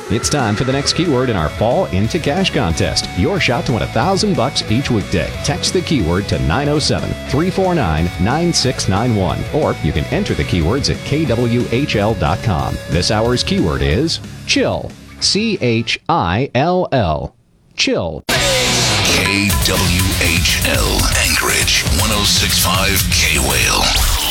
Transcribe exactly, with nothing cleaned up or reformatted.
It's time for the next keyword in our Fall Into Cash contest. Your shot to win a thousand bucks each weekday. Text the keyword to nine oh seven, three four nine, nine six nine one, or you can enter the keywords at K W H L dot com. This hour's keyword is chill. C H I L L. Chill. K W H L Anchorage, one oh six point five K-Whale.